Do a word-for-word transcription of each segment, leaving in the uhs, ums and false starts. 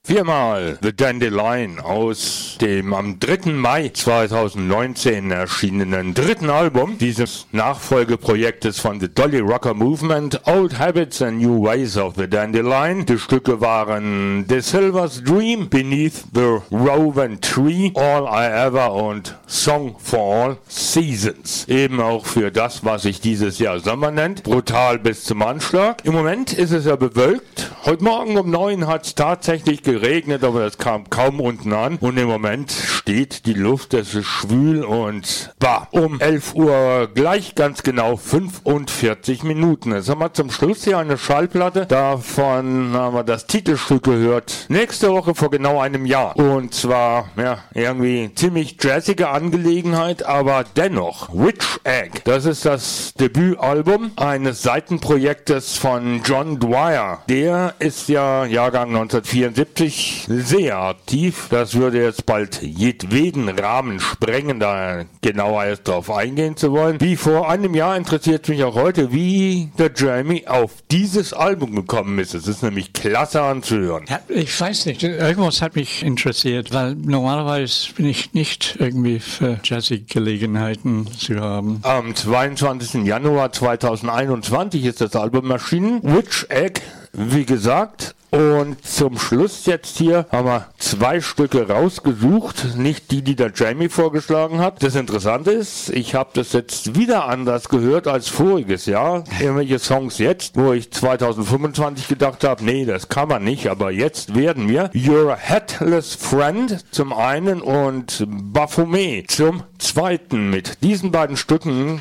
Viermal The Dandelion aus dem am dritten Mai zweitausendneunzehn erschienenen dritten Album dieses Nachfolgeprojektes von The Dolly Rocker Movement, Old Habits and New Ways of the Dandelion. Die Stücke waren The Silver's Dream, Beneath the Rowan Tree, All I Ever und Song for All Seasons. Eben auch für das, was sich dieses Jahr Sommer nennt. Brutal bis zum Anschlag. Im Moment ist es ja bewölkt. Heute Morgen um neun hat es tatsächlich geregnet, aber das kam kaum unten an. Und im Moment steht die Luft, es ist schwül und bah, um elf Uhr gleich ganz genau fünfundvierzig Minuten. Jetzt haben wir zum Schluss hier eine Schallplatte. Davon haben wir das Titelstück gehört. Nächste Woche vor genau einem Jahr. Und zwar, ja, irgendwie ziemlich jazzige Angelegenheit, aber dennoch. Witch Egg. Das ist das Debütalbum eines Seitenprojektes von John Dwyer. Der ist ja Jahrgang neunzehnhundertvierundsiebzig sehr aktiv. Das würde jetzt bald jedweden Rahmen sprengen, da genauer jetzt drauf eingehen zu wollen. Wie vor einem Jahr interessiert mich auch heute, wie der Jamie auf dieses Album gekommen ist. Es ist nämlich klasse anzuhören. Ja, ich weiß nicht, irgendwas hat mich interessiert, weil normalerweise bin ich nicht irgendwie für jazzige Gelegenheiten zu haben. Am zweiundzwanzigsten Januar zweitausendeinundzwanzig ist das Album erschienen. Witch Egg, wie gesagt. Und zum Schluss jetzt hier haben wir zwei Stücke rausgesucht, nicht die, die der Jamie vorgeschlagen hat. Das Interessante ist, ich habe das jetzt wieder anders gehört als voriges Jahr. Irgendwelche Songs jetzt, wo ich zweitausendfünfundzwanzig gedacht habe, nee, das kann man nicht, aber jetzt werden wir Your Headless Friend zum einen und Baphomet zum zweiten. Mit diesen beiden Stücken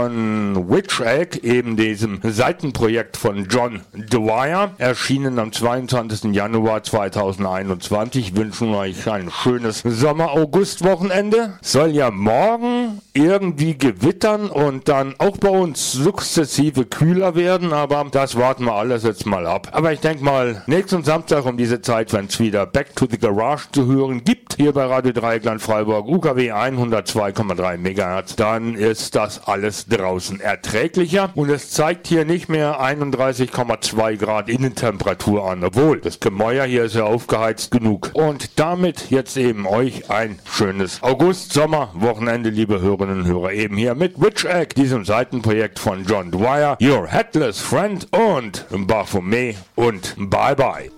von Witch Egg, eben diesem Seitenprojekt von John Dwyer, erschienen am zweiundzwanzigsten Januar zweitausendeinundzwanzig. Wünschen euch ein schönes Sommer-August-Wochenende. Soll ja morgen irgendwie gewittern und dann auch bei uns sukzessive kühler werden, aber das warten wir alles jetzt mal ab. Aber ich denke mal, nächsten Samstag um diese Zeit, wenn es wieder Back to the Garage zu hören gibt, hier bei Radio Dreieckland Freiburg, U K W hundertzwei Komma drei Megahertz, dann ist das alles draußen erträglicher und es zeigt hier nicht mehr einunddreißig Komma zwei Grad Innentemperatur an. Obwohl, das Gemäuer hier ist ja aufgeheizt genug. Und damit jetzt eben euch ein schönes August-Sommer-Wochenende, liebe Hörerinnen und Hörer, eben hier mit Witch Egg, diesem Seitenprojekt von John Dwyer, Your Headless Friend und Baphomet und Bye Bye.